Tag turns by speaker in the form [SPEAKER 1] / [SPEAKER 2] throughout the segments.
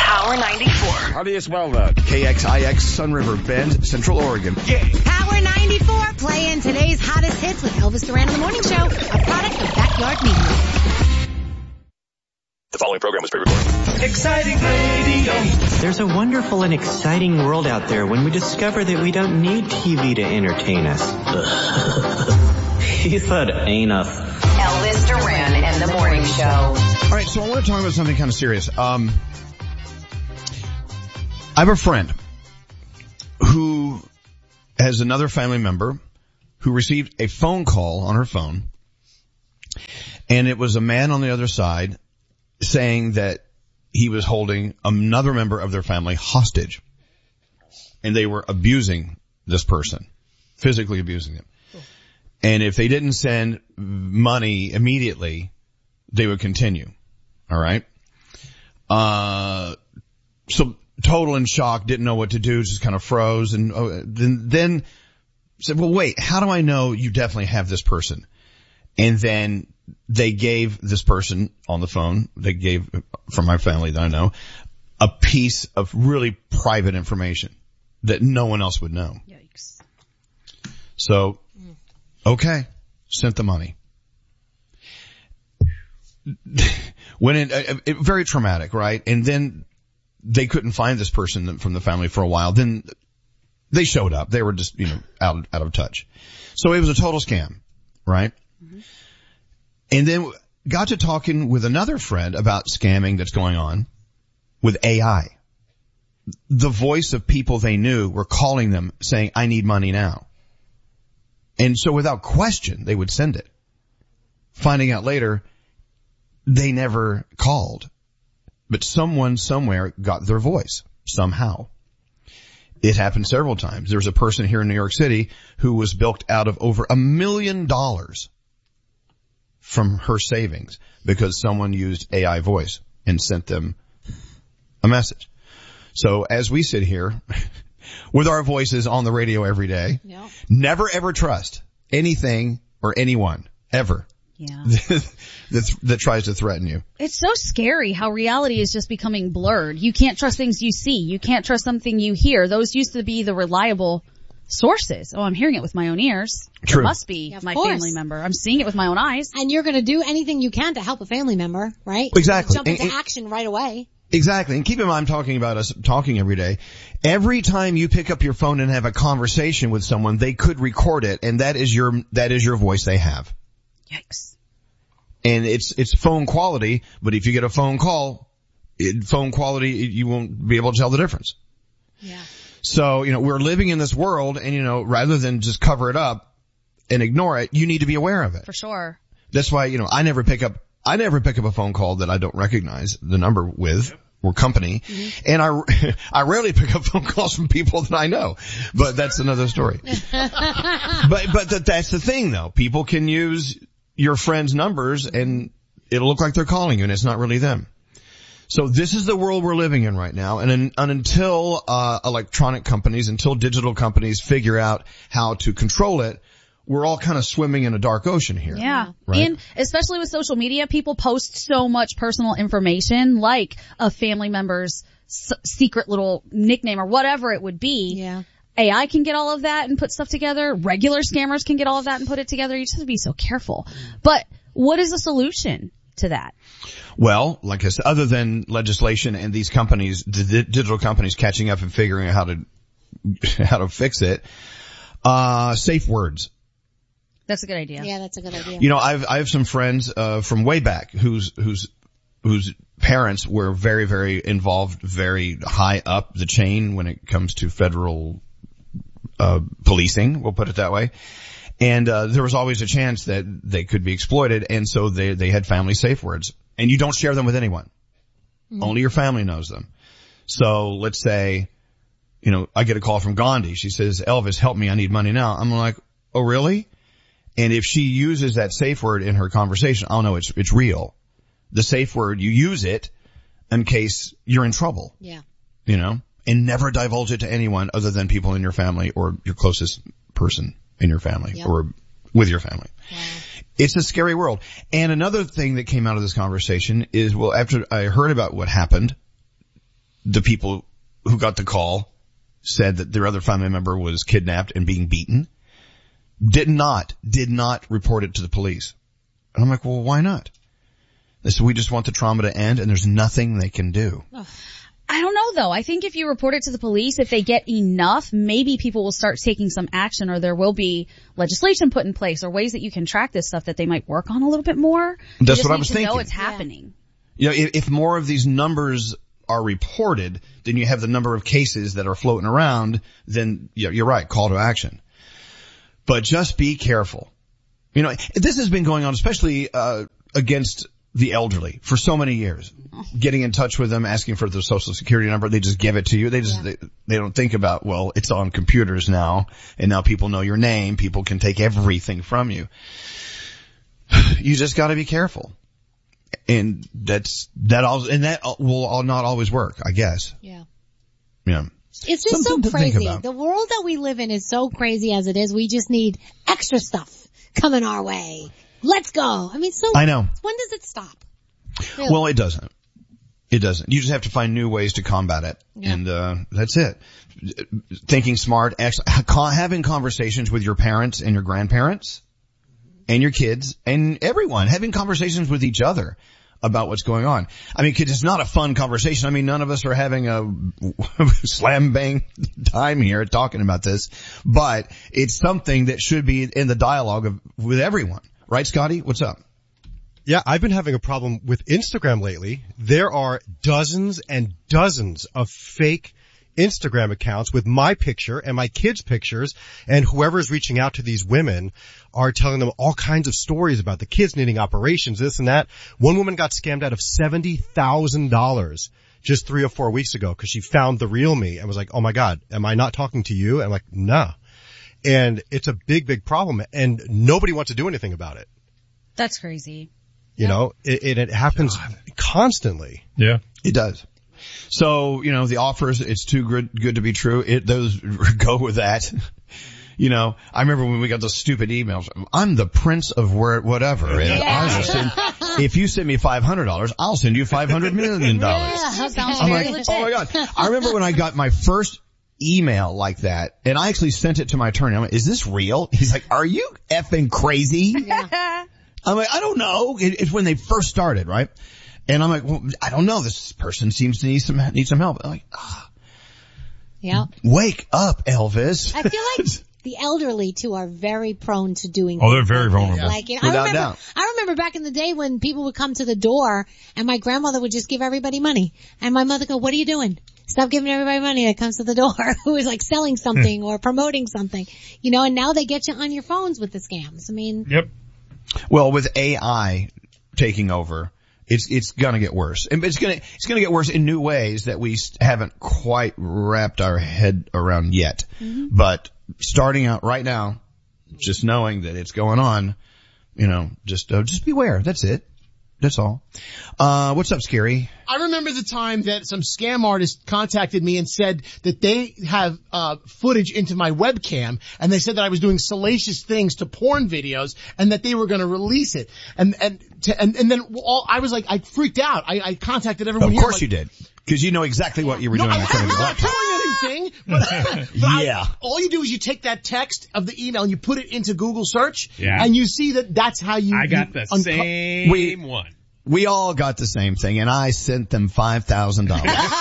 [SPEAKER 1] Power 94.
[SPEAKER 2] How do you spell that? KXIX, Sun River Bend, Central Oregon.
[SPEAKER 3] Yeah.
[SPEAKER 4] Power 94 playing today's hottest hits with Elvis Duran in the Morning Show, a product of Backyard Media.
[SPEAKER 5] The following program was pre-recorded.
[SPEAKER 3] Exciting radio.
[SPEAKER 6] There's a wonderful and exciting world out there when we discover that we don't need TV to entertain us. He said anus.
[SPEAKER 1] Elvis Duran and the Morning Show.
[SPEAKER 2] All right, so I want to talk about something kind of serious. I have a friend who has another family member who received a phone call on her phone, and it was a man on the other side saying that he was holding another member of their family hostage, and they were abusing this person, physically abusing them. And if they didn't send money immediately, they would continue. All right. So total in shock, didn't know what to do, just kind of froze, and then said, well, wait, how do I know you definitely have this person? And then they gave this person on the phone, they gave, from my family that I know, a piece of really private information that no one else would know.
[SPEAKER 7] Yikes.
[SPEAKER 2] So, okay, sent the money. Went in, very traumatic, right? And then they couldn't find this person from the family for a while. Then they showed up. They were just, out of touch. So it was a total scam, right? Mm-hmm. And then got to talking with another friend about scamming that's going on with AI. The voice of people they knew were calling them saying, I need money now. And so without question, they would send it. Finding out later, they never called, but someone somewhere got their voice somehow. It happened several times. There was a person here in New York City who was bilked out of over $1 million from her savings because someone used AI voice and sent them a message. So as we sit here with our voices on the radio every day, never ever trust anything or anyone ever.
[SPEAKER 7] Yeah.
[SPEAKER 2] that tries to threaten you.
[SPEAKER 7] It's so scary how reality is just becoming blurred. You can't trust things you see. You can't trust something you hear. Those used to be the reliable sources. Oh, I'm hearing it with my own ears.
[SPEAKER 2] True.
[SPEAKER 7] It must be my family member. I'm seeing it with my own eyes.
[SPEAKER 4] And you're going to do anything you can to help a family member, right?
[SPEAKER 2] Exactly.
[SPEAKER 4] Jump into action right away.
[SPEAKER 2] Exactly. And keep in mind, I'm talking about us talking every day. Every time you pick up your phone and have a conversation with someone, they could record it, and that is your voice they have.
[SPEAKER 7] Yikes.
[SPEAKER 2] And it's phone quality, but if you get a phone call, phone quality, you won't be able to tell the difference.
[SPEAKER 4] Yeah.
[SPEAKER 2] So, we're living in this world, and rather than just cover it up and ignore it, you need to be aware of it.
[SPEAKER 7] For sure.
[SPEAKER 2] That's why, I never pick up a phone call that I don't recognize the number with or company. Mm-hmm. And I rarely pick up phone calls from people that I know, but that's another story. but that's the thing though. People can use your friends' numbers and it'll look like they're calling you and it's not really them. So this is the world we're living in right now. And until electronic companies, until digital companies figure out how to control it, we're all kind of swimming in a dark ocean here.
[SPEAKER 7] Yeah.
[SPEAKER 2] Right?
[SPEAKER 7] And especially with social media, people post so much personal information, like a family member's secret little nickname or whatever it would be.
[SPEAKER 4] Yeah.
[SPEAKER 7] AI can get all of that and put stuff together. Regular scammers can get all of that and put it together. You just have to be so careful. But what is the solution to that?
[SPEAKER 2] Well, like I said, other than legislation and these companies, the digital companies catching up and figuring out how to fix it, safe words.
[SPEAKER 7] That's a good idea.
[SPEAKER 4] Yeah, that's a good idea.
[SPEAKER 2] I have some friends, from way back whose parents were very, very involved, very high up the chain when it comes to federal, policing, we'll put it that way. And, there was always a chance that they could be exploited. And so they had family safe words and you don't share them with anyone. Mm-hmm. Only your family knows them. So let's say, I get a call from Gandhi. She says, Elvis, help me. I need money now. I'm like, oh, really? And if she uses that safe word in her conversation, I'll know it's real. The safe word, you use it in case you're in trouble.
[SPEAKER 4] Yeah.
[SPEAKER 2] And never divulge it to anyone other than people in your family or your closest person in your family or with your family. Wow. It's a scary world. And another thing that came out of this conversation is, well, after I heard about what happened, the people who got the call said that their other family member was kidnapped and being beaten. Did not report it to the police. And I'm like, well, why not? They said, we just want the trauma to end and there's nothing they can do.
[SPEAKER 7] I don't know though. I think if you report it to the police, if they get enough, maybe people will start taking some action, or there will be legislation put in place or ways that you can track this stuff that they might work on a little bit more.
[SPEAKER 2] That's what I was thinking.
[SPEAKER 7] You know it's happening.
[SPEAKER 2] You know, if more of these numbers are reported, then you have the number of cases that are floating around, then you're right, call to action. But just be careful. You know, this has been going on, especially against the elderly for so many years. Getting in touch with them, asking for their social security number, they just give it to you. They just, they don't think about, well, it's on computers now, and now people know your name, people can take everything from you. You just gotta be careful. And that will not always work, I guess.
[SPEAKER 4] Yeah.
[SPEAKER 2] Yeah.
[SPEAKER 4] It's just
[SPEAKER 2] Something
[SPEAKER 4] so
[SPEAKER 2] to think
[SPEAKER 4] crazy.
[SPEAKER 2] about.
[SPEAKER 4] The world that we live in is so crazy as it is. We just need extra stuff coming our way. Let's go. I mean,
[SPEAKER 2] I know.
[SPEAKER 4] When does it stop? Really?
[SPEAKER 2] Well, it doesn't. It doesn't. You just have to find new ways to combat it. Yeah. And, that's it. Thinking smart, having conversations with your parents and your grandparents and your kids and everyone, having conversations with each other about what's going on. I mean, 'cause it's not a fun conversation. I mean, none of us are having a slam bang time here talking about this, but it's something that should be in the dialogue with everyone. Right, Scotty? What's up?
[SPEAKER 3] Yeah, I've been having a problem with Instagram lately. There are dozens and dozens of fake Instagram accounts with my picture and my kids' pictures, and whoever's reaching out to these women are telling them all kinds of stories about the kids needing operations, this and that. One woman got scammed out of $70,000 just 3 or 4 weeks ago because she found the real me and was like, oh my God, am I not talking to you? And I'm like, nah. And it's a big, big problem, and nobody wants to do anything about it.
[SPEAKER 7] That's crazy.
[SPEAKER 3] You know, it happens constantly.
[SPEAKER 8] Yeah.
[SPEAKER 2] It does. So, you know, the offers, it's too good to be true. Those go with that. You know, I remember when we got those stupid emails. I'm the prince of whatever. And if you send me $500, I'll send you $500 million.
[SPEAKER 7] Sounds
[SPEAKER 2] I'm
[SPEAKER 7] very
[SPEAKER 2] like,
[SPEAKER 7] legit.
[SPEAKER 2] oh my God. I remember when I got my first email like that, and I actually sent it to my attorney. I'm like, is this real? He's like, are you effing crazy? Yeah. I'm like, I don't know. It's when they first started, right? And I'm like, well, I don't know. This person seems to need some help. I'm like,
[SPEAKER 4] Yeah.
[SPEAKER 2] Wake up, Elvis.
[SPEAKER 4] I feel like the elderly too are very prone to doing.
[SPEAKER 8] Oh, they're very vulnerable.
[SPEAKER 4] Like, you know,
[SPEAKER 2] Without doubt.
[SPEAKER 4] I remember back in the day when people would come to the door and my grandmother would just give everybody money, and my mother go, "What are you doing? Stop giving everybody money that comes to the door who is like selling something or promoting something." You know, and now they get you on your phones with the scams. I mean.
[SPEAKER 8] Yep.
[SPEAKER 2] Well, with AI taking over, it's gonna get worse. And it's gonna get worse in new ways that we haven't quite wrapped our head around yet. Mm-hmm. But starting out right now, just knowing that it's going on, you know, just beware. That's it. That's all. What's up, Scary?
[SPEAKER 9] I remember the time that some scam artist contacted me and said that they have footage into my webcam, and they said that I was doing salacious things to porn videos and that they were going to release it. And then I was like, I freaked out. I contacted everyone.
[SPEAKER 2] Of course you did. Because you know exactly what you were doing.
[SPEAKER 9] I'm not telling anything, but
[SPEAKER 2] yeah.
[SPEAKER 9] All you do is you take that text of the email and you put it into Google search,
[SPEAKER 8] yeah.
[SPEAKER 9] and you see that that's how you.
[SPEAKER 8] I got the same one.
[SPEAKER 2] We all got the same thing, and I sent them $5,000.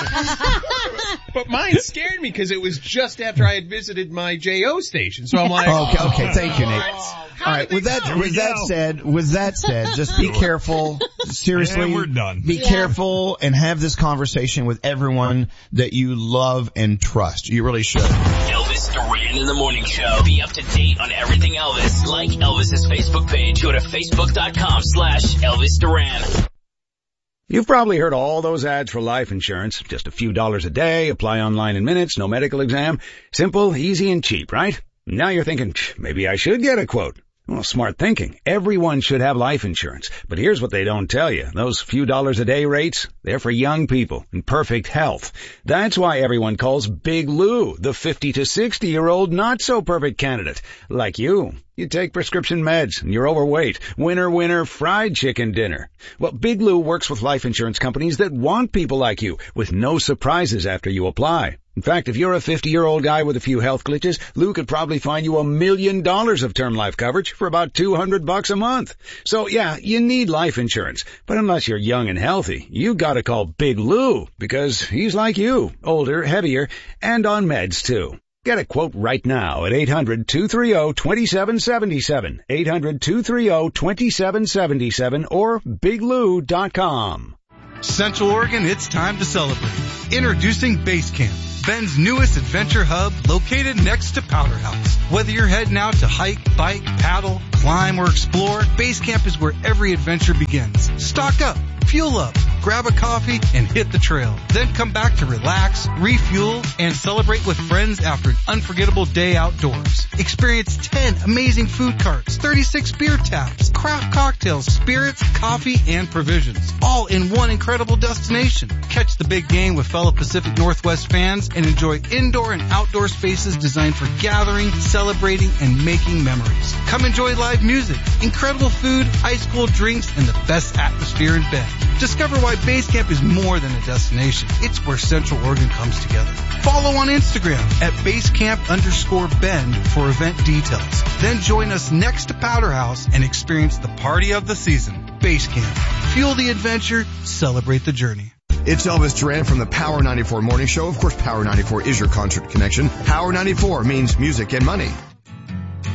[SPEAKER 10] But mine scared me because it was just after I had visited my JO station, so I'm like,
[SPEAKER 2] okay, thank you, Nate. All right, with that said, just be careful. Seriously,
[SPEAKER 8] we're done.
[SPEAKER 2] Be careful and have this conversation with everyone that you love and trust. You really should.
[SPEAKER 5] Elvis Duran in the Morning Show. Be up to date on everything Elvis. Like Elvis's Facebook page. Go to Facebook.com/Elvis Duran.
[SPEAKER 11] You've probably heard all those ads for life insurance. Just a few dollars a day, apply online in minutes, no medical exam. Simple, easy, and cheap, right? Now you're thinking, maybe I should get a quote. Well, smart thinking. Everyone should have life insurance. But here's what they don't tell you. Those few dollars a day rates, they're for young people in perfect health. That's why everyone calls Big Lou the 50 to 60-year-old not-so-perfect candidate. Like you. You take prescription meds and you're overweight. Winner, winner, fried chicken dinner. Well, Big Lou works with life insurance companies that want people like you with no surprises after you apply. In fact, if you're a 50-year-old guy with a few health glitches, Lou could probably find you $1 million of term life coverage for about $200 a month. So yeah, you need life insurance. But unless you're young and healthy, you gotta call Big Lou because he's like you, older, heavier, and on meds too. Get a quote right now at 800-230-2777, 800-230-2777, or biglou.com.
[SPEAKER 12] Central Oregon, it's time to celebrate. Introducing Base Camp, Bend's newest adventure hub located next to Powder House. Whether you're heading out to hike, bike, paddle, climb, or explore, Base Camp is where every adventure begins. Stock up, fuel up, grab a coffee, and hit the trail. Then come back to relax, refuel, and celebrate with friends after an unforgettable day outdoors. Experience 10 amazing food carts, 36 beer taps, craft cocktails, spirits, coffee, and provisions, all in one incredible destination. Catch the big game with fellow Pacific Northwest fans and enjoy indoor and outdoor spaces designed for gathering, celebrating, and making memories. Come enjoy live music, incredible food, ice cold drinks, and the best atmosphere in Bend. Discover why Base Camp is more than a destination. It's where Central Oregon comes together. Follow on Instagram at basecamp_Bend for event details. Then join us next to Powder House and experience the party of the season. Base Camp. Fuel the adventure, celebrate the journey.
[SPEAKER 13] It's Elvis Duran from the Power 94 Morning Show. Of course, Power 94 is your concert connection. Power 94 means music and money.